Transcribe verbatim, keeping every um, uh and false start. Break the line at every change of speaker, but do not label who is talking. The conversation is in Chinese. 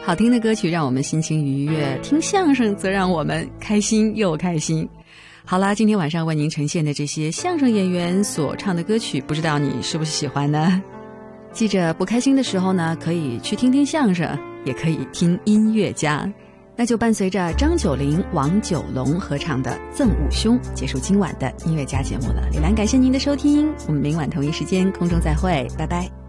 好听的歌曲让我们心情愉悦，听相声则让我们开心又开心。好啦，今天晚上为您呈现的这些相声演员所唱的歌曲，不知道你是不是喜欢呢？记着，不开心的时候呢，可以去听听相声，也可以听音乐家。那就伴随着张九龄、王九龙合唱的《赠五兄》结束今晚的音乐家节目了。李兰感谢您的收听，我们明晚同一时间空中再会，拜拜。